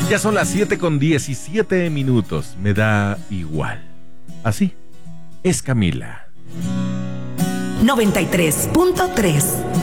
Ya son las 7:17. Me da igual. Así es Camila. 93.3